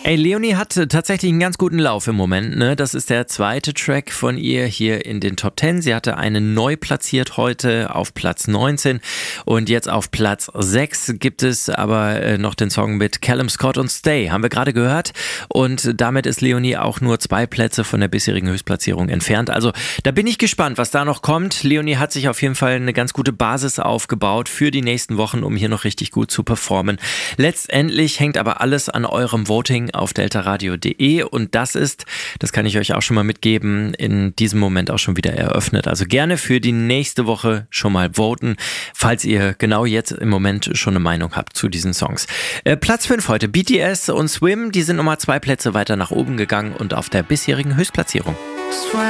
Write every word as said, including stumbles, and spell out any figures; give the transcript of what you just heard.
Ey, Leonie hat tatsächlich einen ganz guten Lauf im Moment, ne? Das ist der zweite Track von ihr hier in den Top Ten. Sie hatte einen neu platziert heute auf Platz neunzehn und jetzt auf Platz sechs gibt es aber äh, noch den Song mit Callum Scott und Stay, haben wir gerade gehört, und damit ist Leonie auch nur zwei Plätze von der bisherigen Höchstplatzierung entfernt. Also da bin ich gespannt, was da noch kommt. Leonie hat sich auf jeden Fall eine ganz gute Basis aufgebaut für die nächsten Wochen, um hier noch richtig gut zu performen. Letztendlich hängt aber alles an eurem Voting auf deltaradio punkt de und das ist, das kann ich euch auch schon mal mitgeben, in diesem Moment auch schon wieder eröffnet. Also gerne für die nächste Woche schon mal voten, falls ihr genau jetzt im Moment schon eine Meinung habt zu diesen Songs. Äh, Platz fünf heute, B T S und Swim, die sind nochmal zwei Plätze weiter nach oben gegangen und auf der bisherigen Höchstplatzierung.